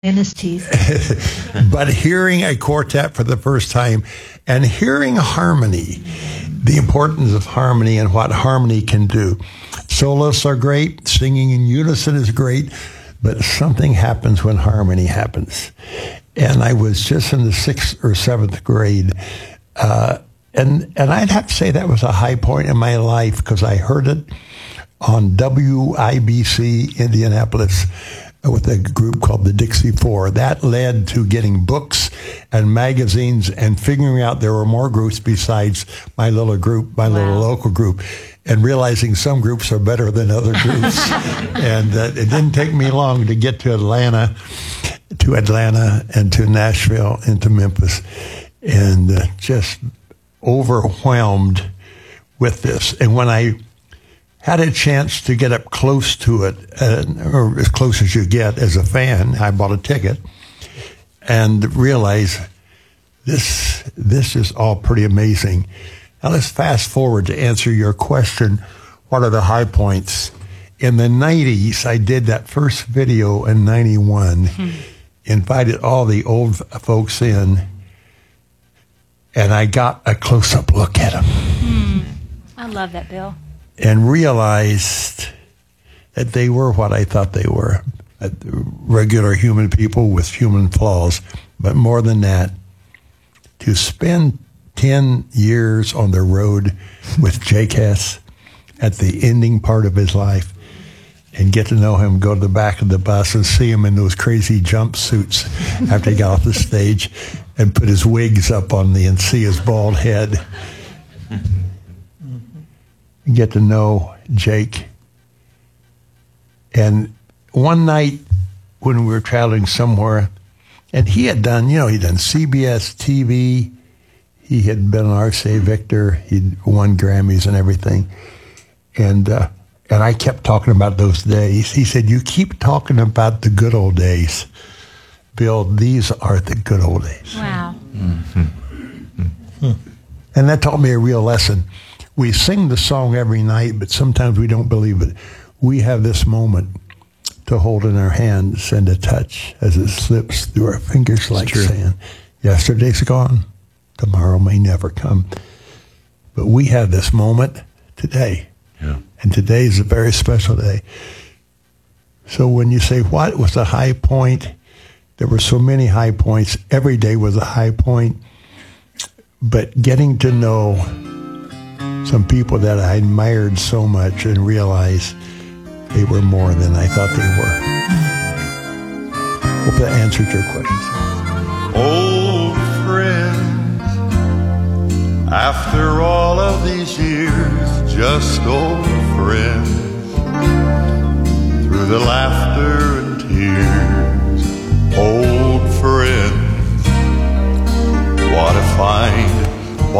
In his teeth. But hearing a quartet for the first time and hearing harmony, the importance of harmony and what harmony can do. Solos are great. Singing in unison is great. But something happens when harmony happens. And I was just in the 6th or 7th grade. And I'd have to say that was a high point in my life because I heard it on WIBC Indianapolis with a group called the Dixie Four. That led to getting books and magazines and figuring out there were more groups besides my little group, my little local group, and realizing some groups are better than other groups. And it didn't take me long to get to Atlanta and to Nashville and to Memphis, and just overwhelmed with this. And when I had a chance to get up close to it, or as close as you get as a fan, I bought a ticket and realized this is all pretty amazing. Now let's fast forward to answer your question. What are the high points? In the 90s, I did that first video in 91, invited all the old folks in, and I got a close-up look at them. I love that, Bill. And realized that they were what I thought they were, regular human people with human flaws. But more than that, to spend 10 years on the road with Jake Hess at the ending part of his life and get to know him, go to the back of the bus and see him in those crazy jumpsuits after he got off the stage and put his wigs up on and see his bald head. Get to know Jake. And one night when we were traveling somewhere, and he had done, he'd done CBS TV, he had been an RCA Victor, he'd won Grammys and everything. And I kept talking about those days. He said, "You keep talking about the good old days. Bill, these are the good old days." Wow. And that taught me a real lesson. We sing the song every night, but sometimes we don't believe it. We have this moment to hold in our hands and to touch as it slips through our fingers like sand. Yesterday's gone. Tomorrow may never come. But we have this moment today. Yeah. And today is a very special day. So when you say, what was the high point? There were so many high points. Every day was a high point. But getting to know some people that I admired so much and realized they were more than I thought they were. Hope that answered your question. Old friends, after all of these years, just old friends.